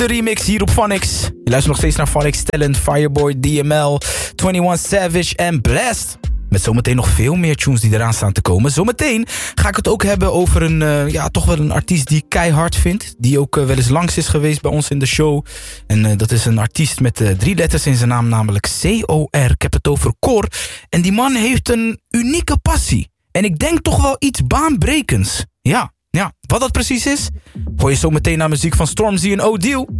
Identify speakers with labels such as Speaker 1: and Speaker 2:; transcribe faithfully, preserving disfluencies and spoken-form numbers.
Speaker 1: De remix hier op Phonics. Je luistert nog steeds naar Phonics Talent, Fireboy, D M L, eenentwintig Savage en Blast. Met zometeen nog veel meer tunes die eraan staan te komen. Zometeen ga ik het ook hebben over een, uh, ja, toch wel een artiest die ik keihard vind. Die ook uh, wel eens langs is geweest bij ons in de show. En uh, dat is een artiest met uh, drie letters in zijn naam, namelijk C O R. Ik heb het over Cor. En die man heeft een unieke passie. En ik denk toch wel iets baanbrekends. Ja, ja. Wat dat precies is, hoor je zometeen naar muziek van Stormzy en O'Deal.